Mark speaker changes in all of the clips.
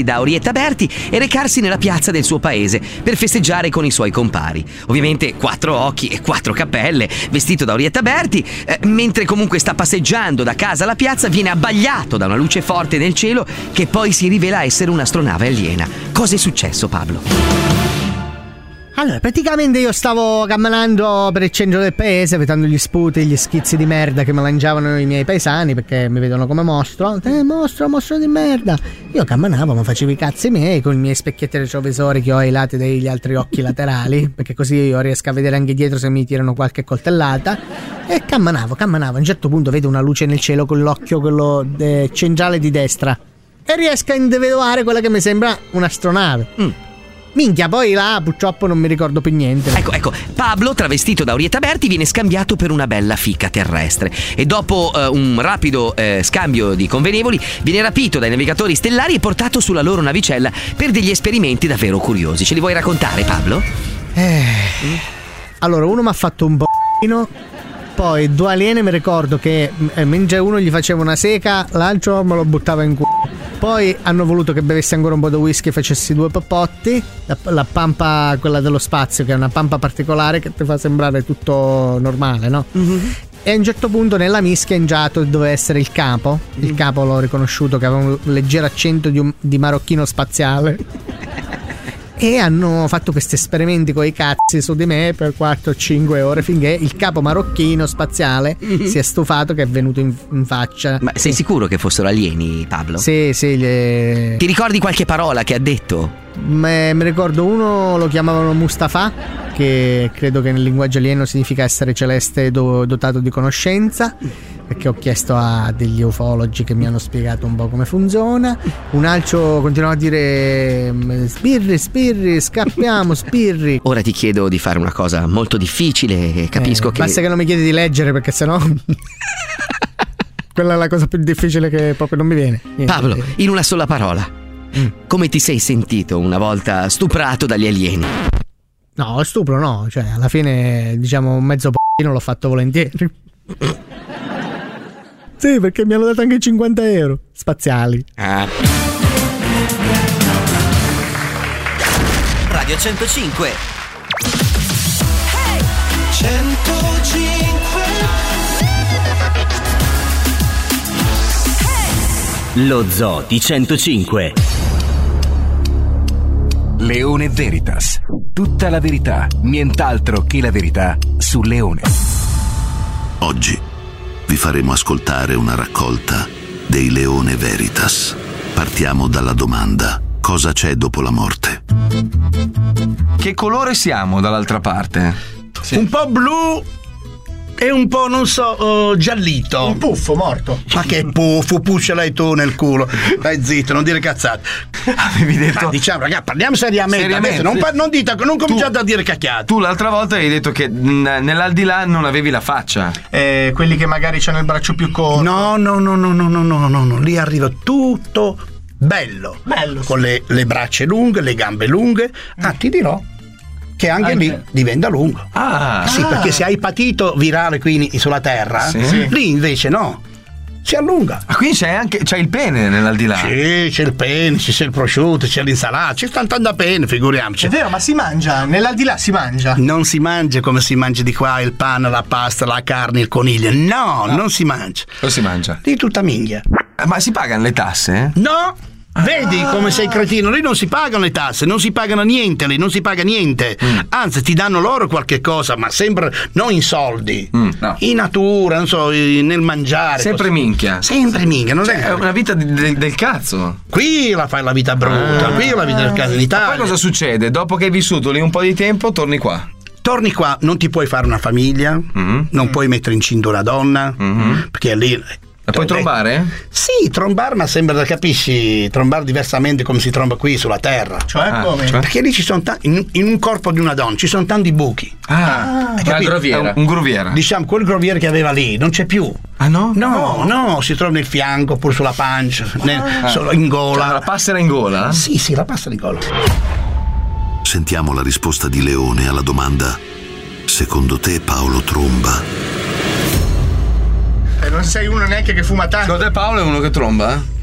Speaker 1: da Orietta Berti e recarsi nella piazza del suo paese per festeggiare con i suoi compari. Ovviamente 4 occhi e 4 cappelle, vestito da Orietta Berti, mentre comunque sta passeggiando da casa alla piazza viene abbagliato da una luce forte nel cielo che poi si rivela essere un'astronave aliena. Cosa è successo, Pablo?
Speaker 2: Allora, praticamente io stavo camminando per il centro del paese, vedendo gli sputi, gli schizzi di merda che mi lanciavano i miei paesani perché mi vedono come mostro. Mostro di merda. Io camminavo, ma facevo i cazzi miei con i miei specchietti retrovisori che ho ai lati degli altri occhi laterali, perché così io riesco a vedere anche dietro se mi tirano qualche coltellata. E camminavo. A un certo punto vedo una luce nel cielo con l'occhio, quello centrale di destra, e riesco a individuare quella che mi sembra un'astronave. Minchia, poi là purtroppo non mi ricordo più niente.
Speaker 1: Ecco, Pablo, travestito da Orietta Berti, viene scambiato per una bella fica terrestre e dopo un rapido scambio di convenevoli viene rapito dai navigatori stellari e portato sulla loro navicella per degli esperimenti davvero curiosi. Ce li vuoi raccontare, Pablo?
Speaker 2: Allora, uno mi ha fatto un b***ino, poi 2 alieni mi ricordo che mentre uno gli faceva una seca, l'altro me lo buttava in culo. Poi hanno voluto che bevessi ancora un po' di whisky e facessi 2 popotti. La pampa, quella dello spazio, che è una pampa particolare che ti fa sembrare tutto normale, no? Mm-hmm. E a un certo punto nella mischia è entrato doveva essere il capo. Il capo l'ho riconosciuto che aveva un leggero accento di marocchino spaziale. E hanno fatto questi esperimenti con i cazzi su di me per 4-5 ore finché il capo marocchino spaziale si è stufato, che è venuto in faccia.
Speaker 1: Ma sei sicuro che fossero alieni, Pablo?
Speaker 2: Sì. Ti
Speaker 1: ricordi qualche parola che ha detto?
Speaker 2: Mi ricordo uno lo chiamavano Mustafa, che credo che nel linguaggio alieno significa essere celeste dotato di conoscenza, perché ho chiesto a degli ufologi che mi hanno spiegato un po' come funziona. Un altro continuava a dire Spirri, scappiamo, Spirri.
Speaker 1: Ora ti chiedo di fare una cosa molto difficile e capisco che...
Speaker 2: Basta che non mi chiedi di leggere, perché sennò quella è la cosa più difficile che proprio non mi viene.
Speaker 1: Pablo, in una sola parola, come ti sei sentito una volta stuprato dagli alieni?
Speaker 2: No, stupro no, cioè alla fine diciamo un mezzo p***ino l'ho fatto volentieri. Sì, perché mi hanno dato anche 50 euro spaziali.
Speaker 3: Radio 105.
Speaker 4: Hey! 105.
Speaker 3: Hey! Lo Zoo di 105.
Speaker 5: Leone Veritas. Tutta la verità, nient'altro che la verità su Leone.
Speaker 6: Oggi vi faremo ascoltare una raccolta dei Leone Veritas. Partiamo dalla domanda: cosa c'è dopo la morte?
Speaker 7: Che colore siamo dall'altra parte?
Speaker 8: Sì. Un po' blu e un po', non so, giallito.
Speaker 2: Un puffo morto.
Speaker 8: Ma che puffo, pusciala tu nel culo. Dai zitto, non dire cazzate.
Speaker 7: Avevi detto...
Speaker 8: Ma diciamo, ragazzi, parliamo seriamente. Adesso non cominciate a dire cacchiate.
Speaker 7: Tu l'altra volta hai detto che nell'aldilà non avevi la faccia.
Speaker 2: Quelli che magari c'hanno il braccio più corto.
Speaker 8: No. Lì arriva tutto bello con le braccia lunghe, le gambe lunghe. Ti dirò che anche lì diventa lungo. Sì, perché se hai patito virale qui sulla terra, lì invece no, si allunga.
Speaker 7: Quindi c'è il pene nell'aldilà?
Speaker 8: Sì, c'è il pene, c'è il prosciutto, c'è l'insalata, c'è tanta pene, figuriamoci.
Speaker 2: È vero, ma si mangia, nell'aldilà si mangia?
Speaker 8: Non si mangia come si mangia di qua, il pane, la pasta, la carne, il coniglio. No, non si mangia.
Speaker 7: Cosa si mangia?
Speaker 8: Lì tutta minchia.
Speaker 7: Ma si pagano le tasse?
Speaker 8: No! Vedi come sei cretino, lì non si pagano le tasse, non si pagano niente, lì non si paga niente. Anzi, ti danno loro qualche cosa, ma sempre non in soldi,
Speaker 7: no.
Speaker 8: In natura, non so, nel mangiare.
Speaker 7: Sempre così. Minchia.
Speaker 8: Sempre minchia, non è
Speaker 7: una vita del cazzo.
Speaker 8: Qui la fai la vita brutta, qui la vita del cazzo in Italia.
Speaker 7: Ma poi cosa succede? Dopo che hai vissuto lì un po' di tempo, torni qua.
Speaker 8: Torni qua, non ti puoi fare una famiglia, non puoi mettere incinta una donna, perché lì...
Speaker 7: E puoi trombare?
Speaker 8: Sì, trombare, ma sembra da capisci, trombare diversamente come si tromba qui sulla terra.
Speaker 2: Cioè come?
Speaker 8: Cioè? Perché lì ci sono in un corpo di una donna ci sono tanti buchi.
Speaker 7: Una groviera. Un groviera.
Speaker 8: Diciamo, quel groviere che aveva lì non c'è più.
Speaker 7: Ah no?
Speaker 8: No, si trova nel fianco, oppure sulla pancia, solo in gola.
Speaker 7: Cioè, la passera in gola?
Speaker 8: Sì, la passera in gola.
Speaker 6: Sentiamo la risposta di Leone alla domanda: secondo te Paolo tromba?
Speaker 2: Non sei uno neanche che fuma tanto.
Speaker 7: Secondo te Paolo è uno che tromba?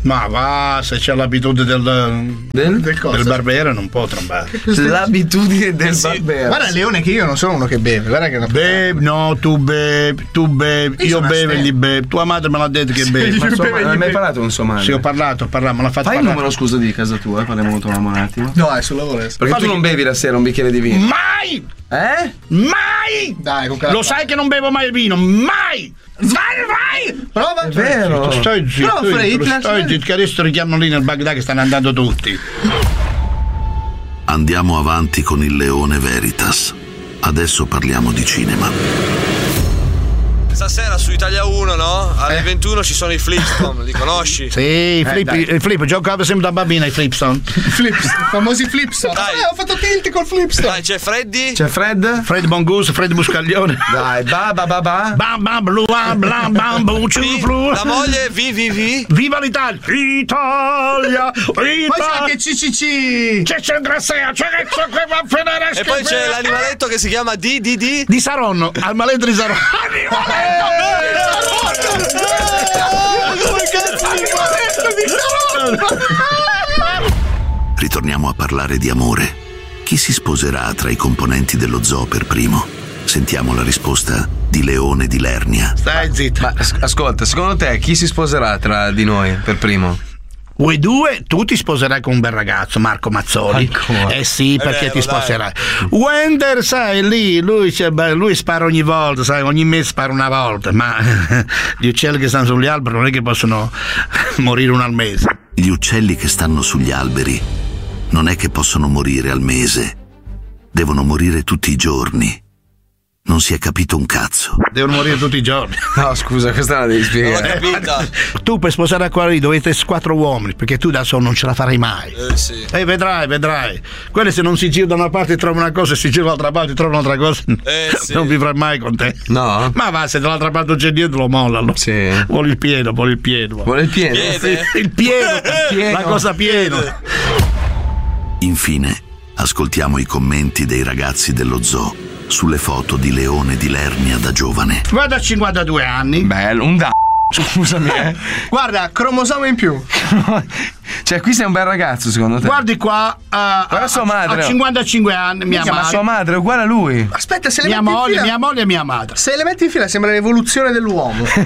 Speaker 8: Ma va, se c'è l'abitudine del barbero non può trombare.
Speaker 7: L'abitudine del barbero.
Speaker 9: Guarda Leone che io non sono uno che beve, guarda che
Speaker 8: bevi, no, tu bevi, io bevo e gli bevi. Tua madre me l'ha detto che bevi.
Speaker 7: Ma non hai mai parlato con sua madre?
Speaker 8: Sì, ho parlato, me l'ha fatto
Speaker 7: Fai
Speaker 8: parlare.
Speaker 7: il numero, scusa, di casa tua, parliamo con tua mamma un attimo.
Speaker 9: No, è sul lavoro.
Speaker 7: Perché tu non bevi la sera un bicchiere di vino?
Speaker 8: Mai! Mai!
Speaker 9: Dai,
Speaker 8: lo sai che non bevo mai il vino, mai! Vai!
Speaker 9: Prova!
Speaker 7: È vero!
Speaker 8: Stai zitto, che adesso richiamano lì nel Baghdad che stanno andando tutti.
Speaker 6: Andiamo avanti con il Leone Veritas. Adesso parliamo di cinema.
Speaker 10: Stasera su Italia 1, no? Alle 21 ci sono i Flipstone, li conosci?
Speaker 8: Sì, i flip, giocavo sempre da bambina i Flipstone.
Speaker 9: Famosi Flipstone. Ho fatto tilt col Flipstone.
Speaker 10: Dai, c'è Freddy?
Speaker 7: C'è Fred
Speaker 8: Mongoose, Fred Buscaglione.
Speaker 7: Dai, bam
Speaker 8: blu bam blu flu.
Speaker 10: La moglie vi.
Speaker 8: Viva l'Italia! Italia!
Speaker 9: Poi c'è anche CCC.
Speaker 8: C'è Grassea, c'è che va a finire.
Speaker 10: E poi c'è l'animaletto che si chiama
Speaker 8: di Saronno, al maletto di Saronno.
Speaker 6: Ritorniamo a parlare di amore. Chi si sposerà tra i componenti dello zoo per primo? Sentiamo la risposta di Leone di Lernia.
Speaker 8: Stai zitto.
Speaker 7: Ma ascolta, secondo te chi si sposerà tra di noi per primo?
Speaker 8: Voi due, tu ti sposerai con un bel ragazzo, Marco Mazzoli.
Speaker 7: Ancora?
Speaker 8: Eh sì, perché ti sposerai. Wender, sai, lì, lui spara ogni volta, sai, ogni mese spara una volta, ma gli uccelli che stanno sugli alberi non è che possono morire uno al mese.
Speaker 6: Gli uccelli che stanno sugli alberi non è che possono morire al mese, devono morire tutti i giorni. Non si è capito un cazzo.
Speaker 8: Devono morire tutti i giorni.
Speaker 7: No, scusa, questa la devi spiegare.
Speaker 10: Non l'ho capita.
Speaker 8: Tu per sposare qua lì dovete 4 uomini, perché tu da solo non ce la farai mai.
Speaker 10: Sì.
Speaker 8: Vedrai. Quelli se non si girano da una parte trovano una cosa e si girano dall'altra parte trovano un'altra cosa.
Speaker 10: Sì.
Speaker 8: Non vivrai mai con te.
Speaker 7: No?
Speaker 8: Ma va, se dall'altra parte c'è dietro lo mollano.
Speaker 7: Sì.
Speaker 8: Vuole il pieno.
Speaker 7: Vuole il pieno?
Speaker 10: Piede?
Speaker 8: Il pieno. La cosa pieno.
Speaker 6: Infine, ascoltiamo i commenti dei ragazzi dello zoo sulle foto di Leone di Lernia da giovane.
Speaker 8: Guarda, 52 anni.
Speaker 7: Bello, scusami,
Speaker 9: Guarda, cromosomo in più.
Speaker 7: Cioè, qui sei un bel ragazzo, secondo te?
Speaker 8: Guardi qua,
Speaker 7: guarda sua madre.
Speaker 8: Ha 55 anni, mia madre.
Speaker 7: Ma sua madre è uguale a lui.
Speaker 9: Aspetta, se le
Speaker 8: mia
Speaker 9: metti
Speaker 8: moglie,
Speaker 9: in fila,
Speaker 8: mia moglie e mia madre.
Speaker 9: se le metti in fila sembra l'evoluzione dell'uomo. Chi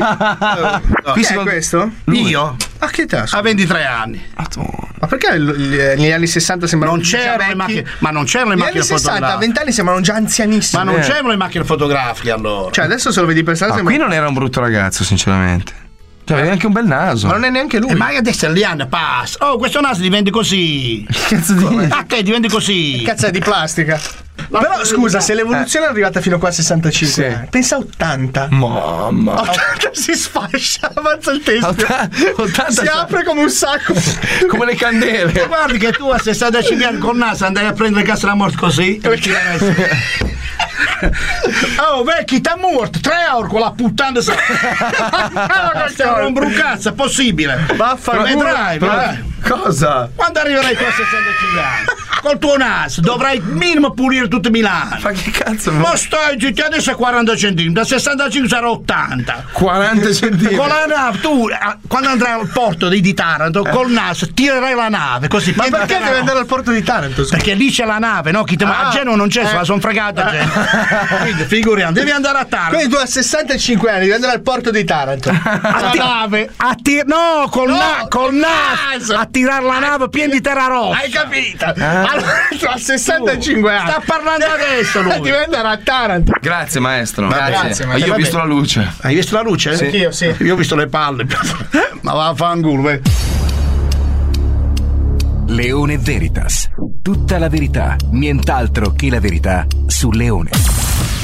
Speaker 9: è questo?
Speaker 8: Lui. Io?
Speaker 9: A che età?
Speaker 8: Ha 23 anni.
Speaker 9: Ma perché negli anni 60 sembrano
Speaker 8: Non c'erano le macchine, ma non c'erano le macchine
Speaker 9: Negli anni 60 a
Speaker 8: fotografiche.
Speaker 9: 20 anni sembrano già anzianissimi.
Speaker 8: Ma non c'erano le macchine fotografiche allora.
Speaker 9: Cioè adesso se lo vedi per strada
Speaker 7: Qui non era un brutto ragazzo, sinceramente. Cioè, aveva anche un bel naso.
Speaker 9: Ma non è neanche lui.
Speaker 8: Ma adesso gli anni passa. Oh, questo naso diventi così.
Speaker 7: Che cazzo di...
Speaker 8: A te diventi così.
Speaker 9: Cazzo è di plastica. Però scusa, se l'evoluzione è arrivata fino qua a 65,
Speaker 7: Sì.
Speaker 9: pensa a 80.
Speaker 7: Mamma.
Speaker 9: 80 si sfascia, avanza il teschio.
Speaker 7: 80
Speaker 9: si apre come un sacco.
Speaker 7: Come le candele.
Speaker 8: Guardi che tu a 65 anni col naso andai a prendere il cazzo della morte così. Oh, vecchi, t'ha morto 3 euro con la puttana. Non brucazza, è possibile. Vedrai.
Speaker 7: Cosa?
Speaker 8: Quando arriverai tu a 65 anni, col tuo naso, dovrai minimo pulire tutto Milano.
Speaker 7: Ma che cazzo?
Speaker 8: Ma stai zitti, adesso è 40 centimetri, da 65 sarà 80.
Speaker 7: 40 centimetri.
Speaker 8: Con la nave, tu quando andrai al porto di Taranto, col naso tirerai la nave così.
Speaker 9: Ma perché deve andare al porto di Taranto?
Speaker 8: Perché lì c'è la nave, no? A Genova non c'è, se la son fregata. Quindi figuriamo, devi andare a Taranto.
Speaker 9: Quindi tu a 65 anni devi andare al porto di Taranto.
Speaker 8: La nave, col naso, a tirare la nave piena di terra rossa.
Speaker 9: Hai capito? Allora tu a 65 anni
Speaker 8: sta parlando adesso lui.
Speaker 9: devi andare a Taranto.
Speaker 7: Grazie, maestro.
Speaker 9: Grazie,
Speaker 7: Ma io ho visto la luce.
Speaker 8: Hai visto la luce?
Speaker 9: Sì. Anch'io, sì.
Speaker 8: Io ho visto le palle. Ma va a fanculo,
Speaker 5: Leone Veritas. Tutta la verità, nient'altro che la verità su Leone.